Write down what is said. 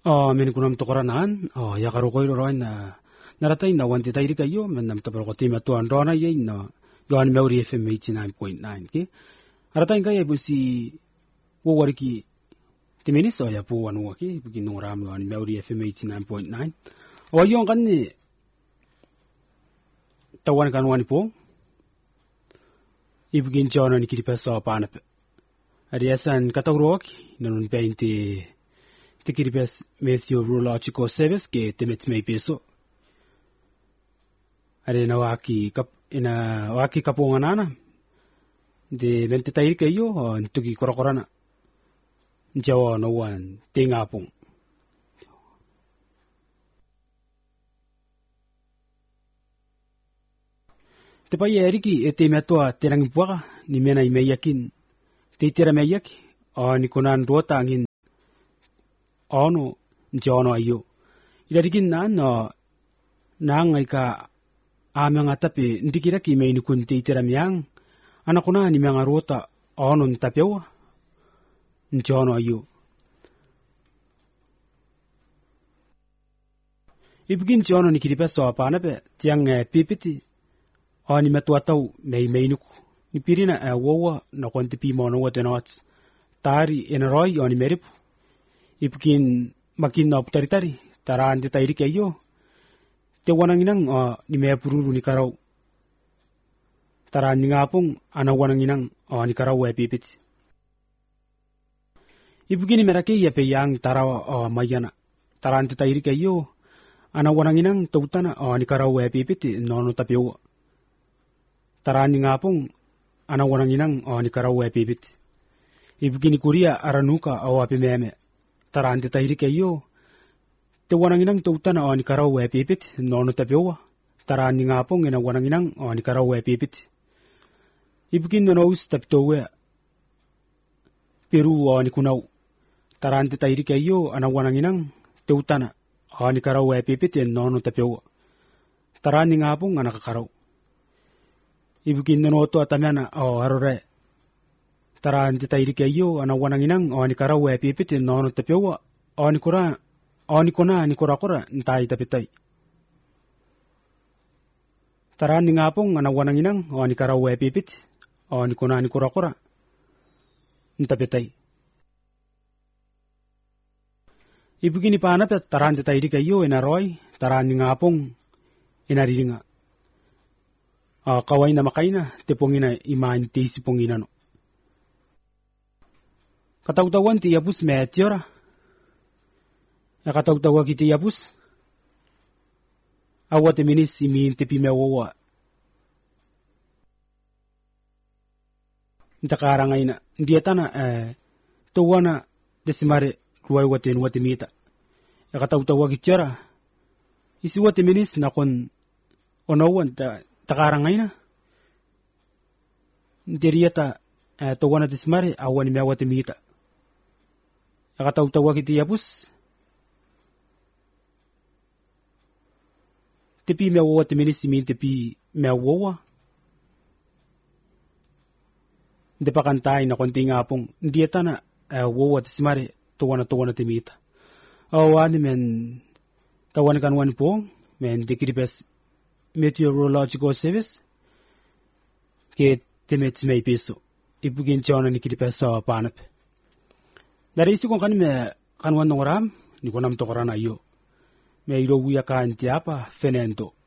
Men kunam tokoranan, yakarukoi roin na naratai na wanti tairi kayo, men nam tapaloko tima tuan rona ye na yoan Maori FM 89.9 ke. Aratai kaya busi wawariki timinis o ya pu wanu ke, begin ram yoan Maori FM 89.9. O yon kan ni tawan kan wani po. Ibigin jono ni kiripasa panap. Ariasan katawrok nanun painti tikiripes meteorological service ke temets may peso. Ari na waki kapunganana. De mentitairi kayo ntugi korakorana. Jawa no wan tingapong. Tepai eriki etemetua terang buaka ni mena imeyakin. Teitera meyak ni kunan ruota angin ono jono ayo. Idarikin na ngai ka amang atape ndikira ki may nikun teitera meyang anakuna ni mga ruota ono ntapewa jono ayo. Ibigin jono ni kiripeso apanape tiang pipiti ni metua tau may nuku. Ni pirina wawa na konti pimo no wate nots tari enaroi ni meripu. Ipkin makin na putaritari taraan ti tairi kayo. Te wananginang ni mea pururu ni karau. Taraan ni ngapong ana wananginang ni karau pipit. Ipkin ni merake ya peyang taraw mayana. Taraan ti tairi kayo. Ana wananginang tautana ni karau pipit nono tapiwa. Taraan ni ngapong ana wananginang ni karau pipit. Ipkin ni kuria aranuka apimeme. Taraan ti tairi kayo. Te wananginang tautana ni karau pipit nono tapiwa. Taraan ni ngapong ina wananginang ni karau pipit. Ipkin nonos tapitowe. Peru ni kunaw. Taraan ti tairi kayo ana wananginang tautana ni karau pipit nono tapiwa. Taraan ni ngapong ana kakarau. Ibigin nonoto atamana harore. Taraan ti tairi kayo ana wananginang ni karau pipit nono tapiwa ni kora ntai tapitay. Taraan ni ngapong ana wananginang ni karau pipit ni kora ntapitay. Ibigin ipanat at taraan ti tairi kayo inaroy. Taraan ni ngapong inariringa. Kaway na makayna, tipongina imaan ti sipongina no. Katawtawan ti yapus meteora. Katawtawa kiti yapus. Awat iminis imin ti pimewawa. Ntakarangay na. Ndiyata na, tuwa na desimare ruway watin watimita. Katawtawa kitiara. Isi watiminis na kon onawan takarangay na. Ndiyata tuwa na desimare awan imya watimita. Katawtawa kiti yapus. Tipi mewawa timinis imin tipi mewawa. Hindi pa kantay na konti nga pong ndiyata na wawa tisimare tuwa na timita. Awani men tawan kanwan po men dikiripes meteorological service ke timets may piso. Ibugin siya na nikiripes sa panap. Dari isi kong kanwan nong ram, ni ko nam tokoran ayo. May irowiya ka antiapa fenento.